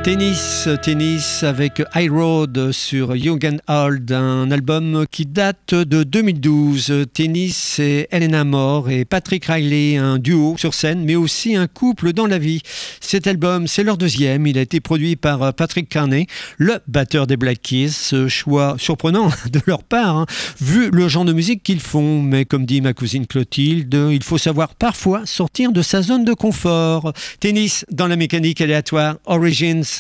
Tennis avec High Road sur Young and Old, un album qui date de 2012. Tennis, c'est Elena Moore et Patrick Riley, un duo sur scène, mais aussi un couple dans la vie. Cet album, c'est leur deuxième. Il a été produit par Patrick Carney, le batteur des Black Keys. Ce choix surprenant de leur part, hein, vu le genre de musique qu'ils font. Mais comme dit ma cousine Clotilde, il faut savoir parfois sortir de sa zone de confort. Tennis dans la mécanique aléatoire, Origins.